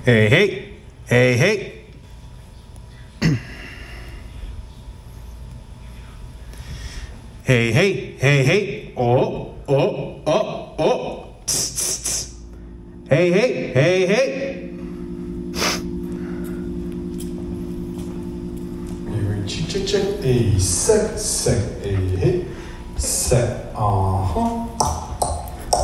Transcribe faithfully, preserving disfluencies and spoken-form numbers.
Hey, hey, hey, hey. Hey, hey, hey, hey. Oh, oh, oh, oh. Tss, tss, tss. Hey, hey, hey, hey. Check, check, check. Hey, sec, sec. Hey, hey. Sec. Uh huh.